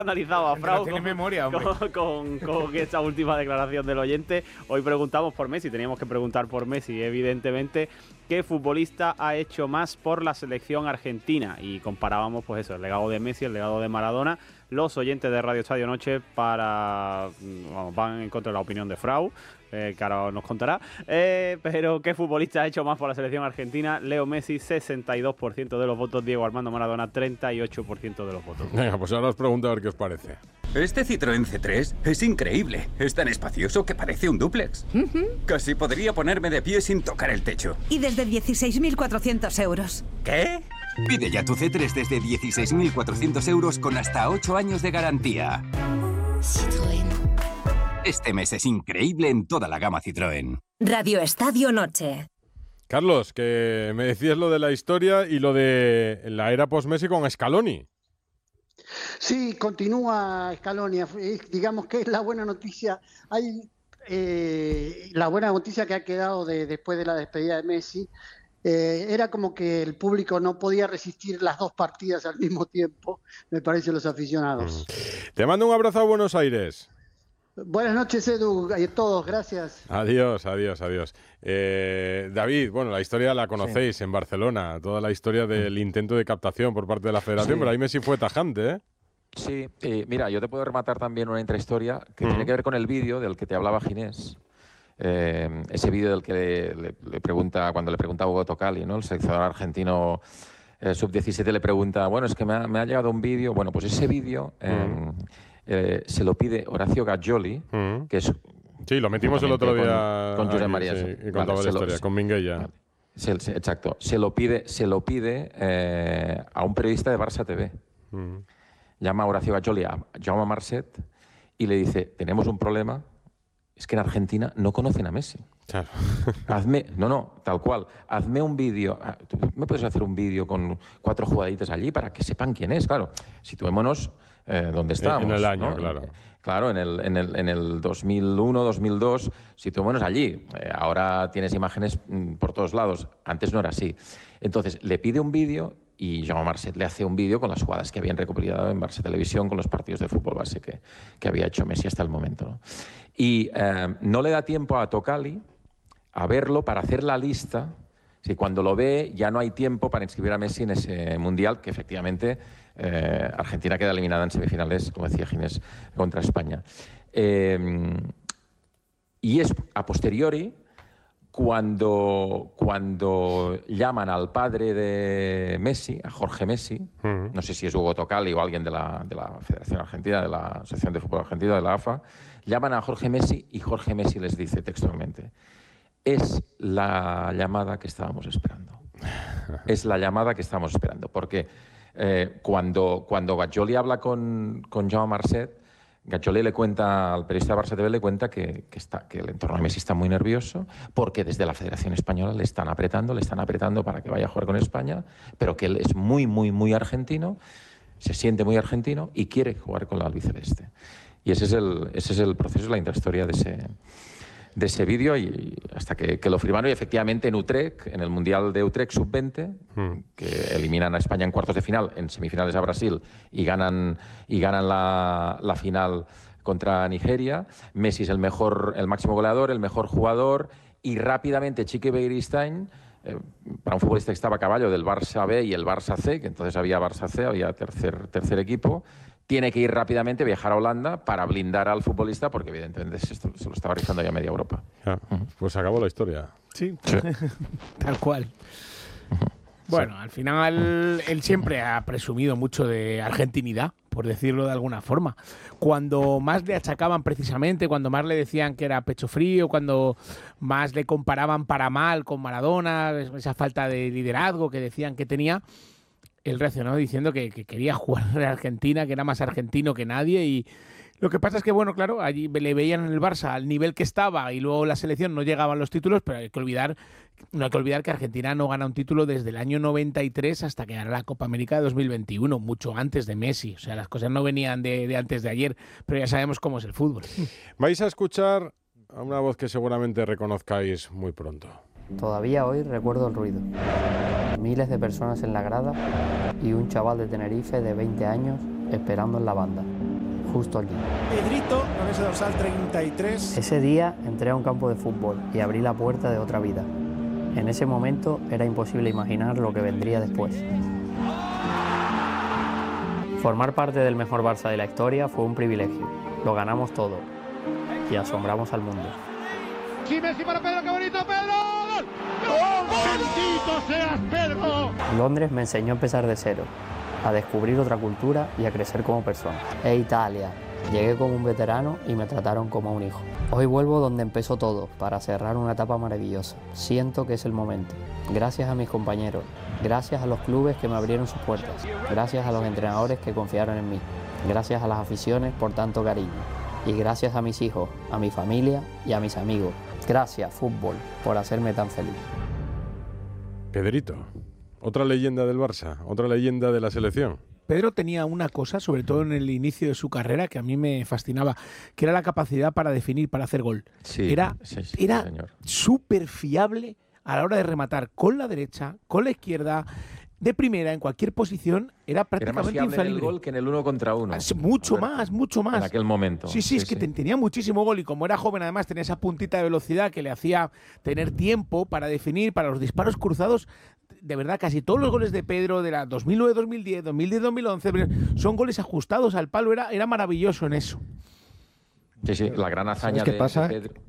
analizado a Frau tiene memoria, hombre. con esta última declaración del oyente. Hoy preguntamos por Messi, teníamos que preguntar por Messi, evidentemente. ¿Qué futbolista ha hecho más por la selección argentina? Y comparábamos, pues eso, el legado de Messi, el legado de Maradona. Los oyentes de Radio Estadio Noche van en contra de la opinión de Frau, que ahora nos contará. Pero ¿qué futbolista ha hecho más por la selección argentina? Leo Messi, 62% de los votos. Diego Armando Maradona, 38% de los votos. Venga, pues ahora os pregunto a ver qué os parece. Este Citroën C3 es increíble. Es tan espacioso que parece un dúplex. Casi podría ponerme de pie sin tocar el techo. Y desde 16.400 euros. ¿Qué? Pide ya tu C3 desde 16.400 euros con hasta 8 años de garantía. Citroën. Este mes es increíble en toda la gama Citroën. Radio Estadio Noche. Carlos, que me decías lo de la historia y lo de la era post-Messi con Scaloni. Sí, continúa Scaloni. Digamos que es la buena noticia. Hay la buena noticia que ha quedado después de la despedida de Messi. Era como que el público no podía resistir las dos partidas al mismo tiempo, me parece, los aficionados. Te mando un abrazo a Buenos Aires. Buenas noches, Edu, y a todos, gracias. Adiós. David, bueno, la historia la conocéis en Barcelona, toda la historia del intento de captación por parte de la federación, pero ahí Messi fue tajante, ¿eh? Sí, mira, yo te puedo rematar también una intrahistoria que tiene que ver con el vídeo del que te hablaba Ginés. Ese vídeo del que le pregunta, cuando le pregunta a Hugo Tocali, ¿no? El seleccionador argentino sub-17 le pregunta, bueno, es que me ha llegado un vídeo. Bueno, pues ese vídeo se lo pide Horacio Gaggioli, que es... Sí, lo metimos el otro día con Josep María. Sí, y contaba la historia, con Minguella. Vale. Exacto. Se lo pide a un periodista de Barça TV. Llama a Horacio Gaggioli a Jaume Marcet y le dice, tenemos un problema, es que en Argentina no conocen a Messi. Claro. Tal cual. Hazme un vídeo. ¿Tú me puedes hacer un vídeo con 4 jugaditas allí para que sepan quién es? Claro, situémonos donde estábamos. En el año, ¿no? claro. Claro, en el 2001, 2002, situémonos allí. Ahora tienes imágenes por todos lados. Antes no era así. Entonces, le pide un vídeo y Jaume Marcet le hace un vídeo con las jugadas que habían recopilado en Barça Televisión, con los partidos de fútbol base que había hecho Messi hasta el momento, ¿no? Y no le da tiempo a Tocali a verlo para hacer la lista. Si cuando lo ve ya no hay tiempo para inscribir a Messi en ese Mundial, que efectivamente Argentina queda eliminada en semifinales, como decía Ginés, contra España. Y es a posteriori cuando llaman al padre de Messi, a Jorge Messi, no sé si es Hugo Tocali o alguien de la Federación Argentina, de la Asociación de Fútbol Argentina, de la AFA, llaman a Jorge Messi y Jorge Messi les dice textualmente: es la llamada que estábamos esperando. Es la llamada que estábamos esperando. Porque cuando Gaggioli habla con Jaume Marcet, Gaggioli le cuenta al periodista de Barça TV, le cuenta que el entorno de Messi está muy nervioso porque desde la Federación Española le están apretando para que vaya a jugar con España, pero que él es muy, muy, muy argentino, se siente muy argentino y quiere jugar con la albiceleste. Y ese es el proceso, la intrahistoria de ese vídeo, y hasta que lo firmaron. Y efectivamente en Utrecht, en el Mundial de Utrecht sub-20, que eliminan a España en cuartos de final, en semifinales a Brasil y ganan la final contra Nigeria. Messi es el máximo goleador, el mejor jugador, y rápidamente Chiqui Begiristain, para un futbolista que estaba a caballo del Barça B y el Barça C, que entonces había Barça C, había tercer equipo, tiene que ir rápidamente, viajar a Holanda para blindar al futbolista, porque evidentemente se lo estaba rizando ya media Europa. Pues acabó la historia. Sí. Tal cual. Bueno, al final él siempre ha presumido mucho de argentinidad, por decirlo de alguna forma. Cuando más le achacaban precisamente, cuando más le decían que era pecho frío, cuando más le comparaban para mal con Maradona, esa falta de liderazgo que decían que tenía, él reaccionó diciendo que quería jugar en Argentina, que era más argentino que nadie. Y lo que pasa es que, bueno, claro, allí le veían en el Barça al nivel que estaba y luego la selección no llegaban los títulos, pero no hay que olvidar que Argentina no gana un título desde el año 93 hasta que gana la Copa América de 2021, mucho antes de Messi. O sea, las cosas no venían de antes de ayer, pero ya sabemos cómo es el fútbol. Vais a escuchar a una voz que seguramente reconozcáis muy pronto. Todavía hoy recuerdo el ruido. Miles de personas en la grada y un chaval de Tenerife de 20 años esperando en la banda. justo aquí. Pedrito, con ese dorsal 33. Ese día entré a un campo de fútbol y abrí la puerta de otra vida. En ese momento era imposible imaginar lo que vendría después. Formar parte del mejor Barça de la historia fue un privilegio. Lo ganamos todo y asombramos al mundo. Sí, Messi para Pedro, qué bonito, Pedro. ¡Gol! ¡Bendito seas, Pedro! Londres me enseñó a empezar de cero, a descubrir otra cultura y a crecer como persona. Italia. Llegué como un veterano y me trataron como un hijo. Hoy vuelvo donde empezó todo, para cerrar una etapa maravillosa. Siento que es el momento. Gracias a mis compañeros, gracias a los clubes que me abrieron sus puertas, gracias a los entrenadores que confiaron en mí, gracias a las aficiones por tanto cariño y gracias a mis hijos, a mi familia y a mis amigos. Gracias, fútbol, por hacerme tan feliz. Pedrito, otra leyenda del Barça, otra leyenda de la selección. Pedro tenía una cosa, sobre todo en el inicio de su carrera, que a mí me fascinaba, que era la capacidad para definir, para hacer gol. Sí, era señor. súper fiable a la hora de rematar con la derecha, con la izquierda, de primera, en cualquier posición, era prácticamente más fiable infalible. en el gol que en el 1 contra 1. Mucho más. En aquel momento. Sí, es que tenía muchísimo gol y como era joven además tenía esa puntita de velocidad que le hacía tener tiempo para definir, para los disparos cruzados. De verdad, casi todos los goles de Pedro de la 2009-2010, 2010-2011 son goles ajustados al palo, era maravilloso en eso. Sí, la gran hazaña ¿Qué pasa? de Pedro.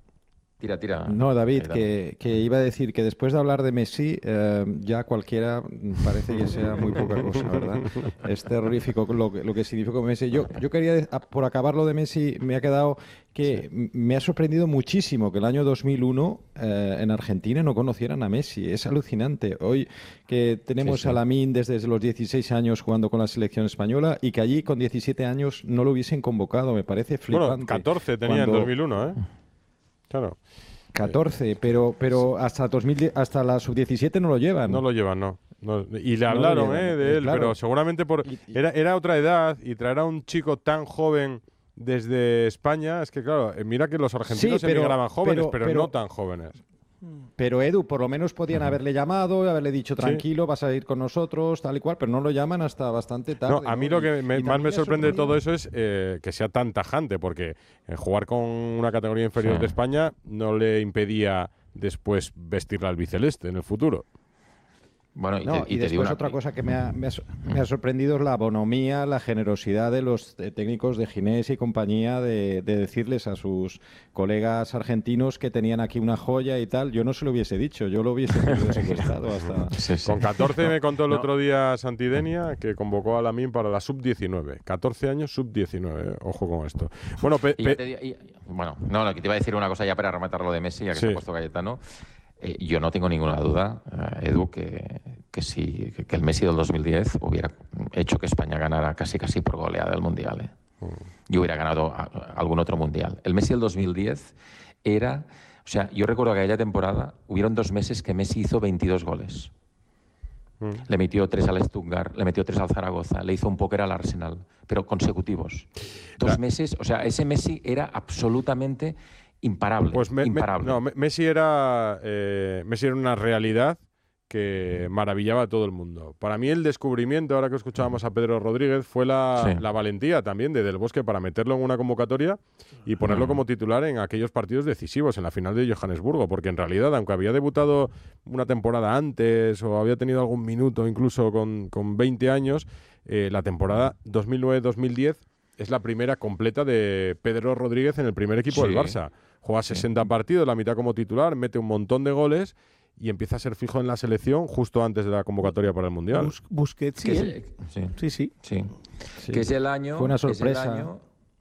Tira. No, David, que iba a decir que después de hablar de Messi, ya cualquiera parece que sea muy poca cosa, ¿verdad? Es terrorífico lo que significó Messi. Yo quería, por acabar lo de Messi, me ha quedado que me ha sorprendido muchísimo que el año 2001 en Argentina no conocieran a Messi. Es alucinante. Hoy que tenemos a Lamine desde los 16 años jugando con la selección española y que allí con 17 años no lo hubiesen convocado. Me parece flipante. Bueno, 14 tenía en 2001, ¿eh? Claro. 14, pero hasta la sub-17 no lo llevan. No lo llevan, no. Y le hablaron de él, claro. Pero seguramente era otra edad y traer a un chico tan joven desde España, es que claro, mira que los argentinos emigraban jóvenes, pero no tan jóvenes. Pero Edu, por lo menos podían haberle llamado, haberle dicho tranquilo, vas a ir con nosotros, tal y cual, pero no lo llaman hasta bastante tarde. No, a mí lo que más me sorprende de todo eso es que sea tan tajante, porque jugar con una categoría inferior de España no le impedía después vestir la albiceleste en el futuro. Bueno, y después otra cosa que me ha sorprendido es la bonomía, la generosidad de los técnicos de Ginés y compañía de decirles a sus colegas argentinos que tenían aquí una joya y tal. Yo no se lo hubiese dicho, yo lo hubiese secuestrado hasta... Con 14 me contó el otro día Santidenia que convocó a Lamine para la sub-19. 14 años, sub-19. Ojo con esto. Bueno, que te iba a decir una cosa ya para rematar lo de Messi, ya que se ha puesto Cayetano. Yo no tengo ninguna duda, Edu, que el Messi del 2010 hubiera hecho que España ganara casi por goleada el Mundial. Y hubiera ganado algún otro Mundial. El Messi del 2010 era... O sea, yo recuerdo que aquella temporada hubieron 2 meses que Messi hizo 22 goles. Le metió 3 al Stuttgart, le metió 3 al Zaragoza, le hizo un póker al Arsenal, pero consecutivos. 2 meses, o sea, ese Messi era absolutamente... imparable. Pues Messi era una realidad que maravillaba a todo el mundo. Para mí el descubrimiento, ahora que escuchábamos a Pedro Rodríguez, fue la valentía también de Del Bosque para meterlo en una convocatoria y ponerlo como titular en aquellos partidos decisivos, en la final de Johannesburgo, porque en realidad, aunque había debutado una temporada antes o había tenido algún minuto incluso con 20 años, la temporada 2009-2010 es la primera completa de Pedro Rodríguez en el primer equipo del Barça. Juega 60 partidos, la mitad como titular, mete un montón de goles y empieza a ser fijo en la selección justo antes de la convocatoria para el Mundial. Busquets y él. Sí. Que es el año... Fue una sorpresa.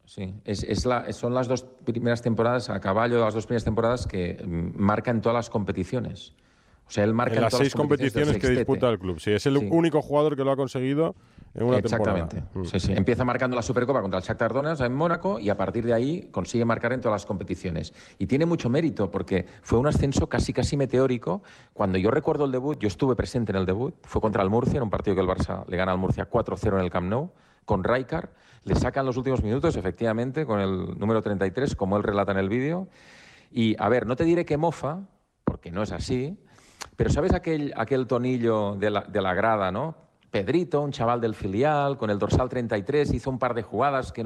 Son las 2 primeras temporadas, a caballo de las 2 primeras temporadas que marcan todas las competiciones. O sea, él marca en las 6 competiciones que disputa el club. Sí, es el único jugador que lo ha conseguido en una temporada. Exactamente. Sí. Empieza marcando la Supercopa contra el Shakhtar Donetsk en Mónaco y a partir de ahí consigue marcar en todas las competiciones. Y tiene mucho mérito porque fue un ascenso casi meteórico. Cuando yo recuerdo el debut, yo estuve presente en el debut, fue contra el Murcia, en un partido que el Barça le gana al Murcia 4-0 en el Camp Nou, con Rijkaard. Le sacan los últimos minutos, efectivamente, con el número 33, como él relata en el vídeo. Y, a ver, no te diré que mofa, porque no es así, pero ¿sabes aquel tonillo de la grada, no? Pedrito, un chaval del filial, con el dorsal 33, hizo un par de jugadas que no